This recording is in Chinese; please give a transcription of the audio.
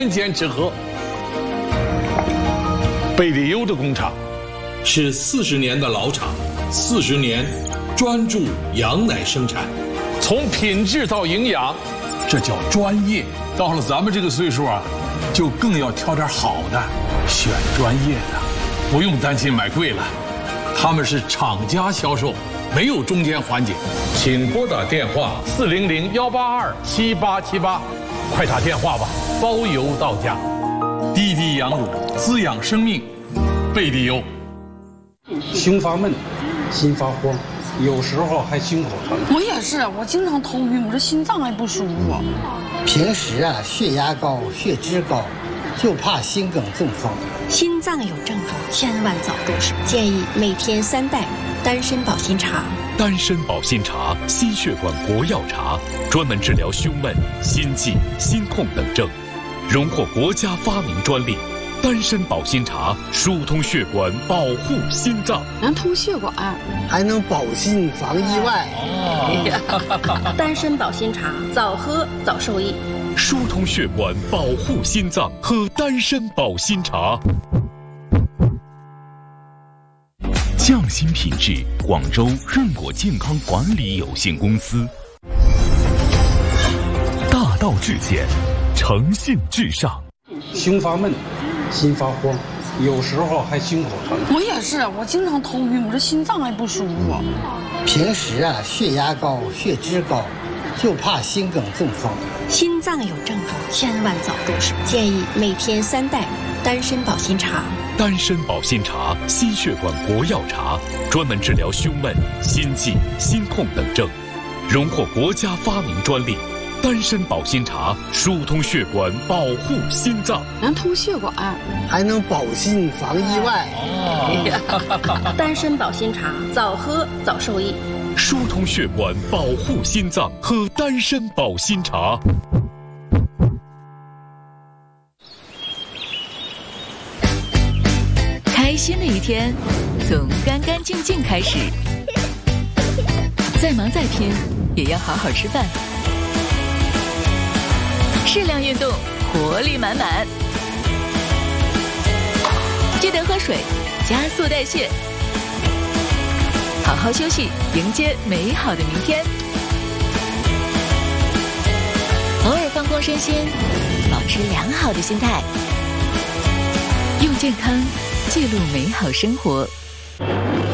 坚持喝。贝里优的工厂是40年的老厂，40年专注羊奶生产， 从品质到营养，这叫专业。到了咱们这个岁数啊，就更要挑点好的，选专业的，不用担心买贵了。他们是厂家销售，没有中间环节。请拨打电话400-182-7878，快打电话吧，包邮到家。滴滴羊乳滋养生命，贝里优。 胸发闷，心发慌，有时候还心口疼。 我也是，我经常头晕，我这心脏还不舒服。 平时啊，血压高、血脂高，就怕心梗中风。 心脏有症状，千万早重视。建议每天3袋丹参保心茶。 丹参保心茶，心血管国药茶，专门治疗胸闷、心悸、心痛等症，荣获国家发明专利。丹参保心茶疏通血管，保护心脏， 能通血管， 还能保心防意外。 丹参保心茶，早喝早受益。 疏通血管，保护心脏，喝丹参保心茶。匠心品质，广州润果健康管理有限公司。大道至简，诚信至上。 胸发闷，心发慌，有时候还心口疼。 我也是，我经常头晕，我这心脏还不舒服。 平时啊，血压高、血脂高，就怕心梗中风。 心脏有症状，千万早重视。建议每天3袋丹参保心茶。 丹参保心茶，心血管国药茶，专门治疗胸闷、心悸、心痛等症，荣获国家发明专利。丹参保心茶疏通血管，保护心脏， 能通血管， 还能保心防意外。 丹参保心茶，早喝早受益。 疏通血管，保护心脏，喝丹参保心茶。 开心的一天，从干干净净开始。再忙再拼，也要好好吃饭。适量运动，活力满满。记得喝水，加速代谢。好好休息，迎接美好的明天。偶尔放空身心，保持良好的心态，用健康记录美好生活。